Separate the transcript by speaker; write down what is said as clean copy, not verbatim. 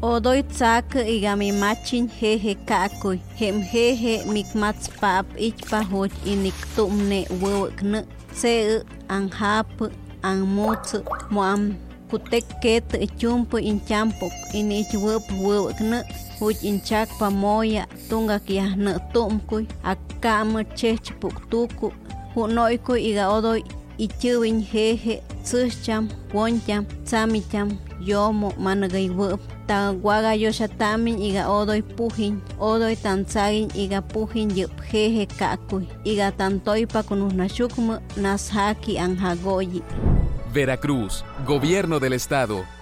Speaker 1: Odoy tsak igami machin hehe kakoy. Hem hehe mikmats pap ichpa hoj inik tumne wewekne. Se anhap anmuts moam kutek ket chumpo inchampok inich wewekne. Huj inchak pamoya tunga kiahne tumkuy. Akam chechpuk tuku. Hunoyko iga odoy ichuwin hehe tsucham woncham samicham yomo managay wep. Ta waga yoshatamin iga odoy puhin, odoy tansagin iga puhin yup jeje kakuy, iga tantoy pa kunusnashukmu nashaki anjagoyi.
Speaker 2: Veracruz, Gobierno del Estado.